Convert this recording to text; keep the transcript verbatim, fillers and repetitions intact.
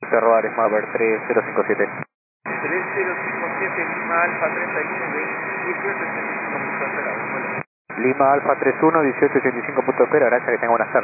Cerro Ares, Maver tres cero cinco siete. tres cero cinco siete, Lima Alfa treinta y uno, dieciocho ochenta y cinco punto cero. Lima Alfa treinta y uno, dieciocho ochenta y cinco punto cero, gracias, que tenga buenas tardes.